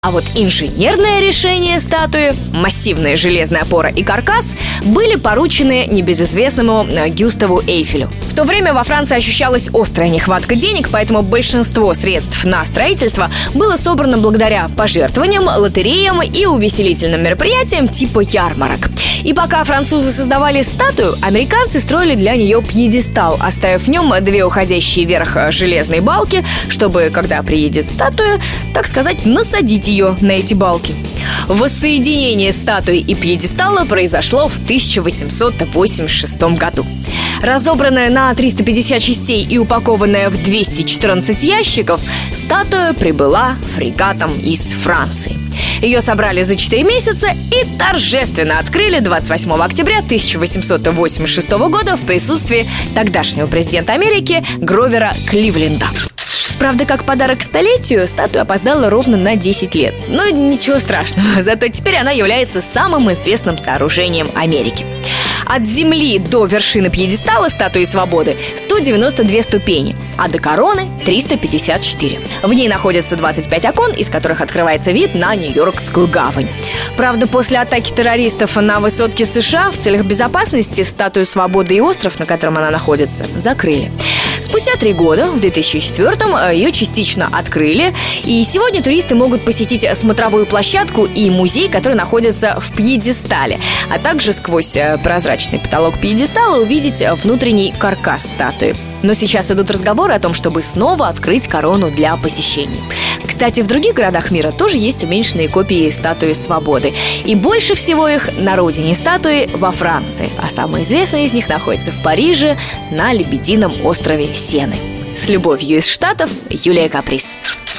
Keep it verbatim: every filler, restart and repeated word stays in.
А вот инженерное решение статуи, массивная железная опора и каркас, были поручены небезызвестному Гюставу Эйфелю. В то время во Франции ощущалась острая нехватка денег, поэтому большинство средств на строительство было собрано благодаря пожертвованиям, лотереям и увеселительным мероприятиям типа ярмарок. И пока французы создавали статую, американцы строили для нее пьедестал, оставив в нем две уходящие вверх железные балки, чтобы, когда приедет статуя, так сказать, насадить ее на эти балки. Воссоединение статуи и пьедестала произошло в тысяча восемьсот восемьдесят шестом году. Разобранная на триста пятьдесят частей и упакованная в двести четырнадцать ящиков, статуя прибыла фрегатом из Франции. Ее собрали за четыре месяца и торжественно открыли двадцать восьмого октября тысяча восемьсот восемьдесят шестого года в присутствии тогдашнего президента Америки Гровера Кливленда. Правда, как подарок к столетию, статуя опоздала ровно на десять лет. Но ничего страшного, зато теперь она является самым известным сооружением Америки. От земли до вершины пьедестала статуи свободы сто девяносто две ступени, а до короны триста пятьдесят четыре. В ней находятся двадцать пять окон, из которых открывается вид на Нью-Йоркскую гавань. Правда, после атаки террористов на высотке США в целях безопасности статую свободы и остров, на котором она находится, закрыли. Спустя три года, в две тысячи четвёртом, ее частично открыли, и сегодня туристы могут посетить смотровую площадку и музей, который находится в пьедестале, а также сквозь прозрачный потолок пьедестала увидеть внутренний каркас статуи. Но сейчас идут разговоры о том, чтобы снова открыть корону для посещений. Кстати, в других городах мира тоже есть уменьшенные копии статуи свободы. И больше всего их на родине статуи во Франции. А самая известная из них находится в Париже на Лебедином острове Сены. С любовью из Штатов, Юлия Каприс.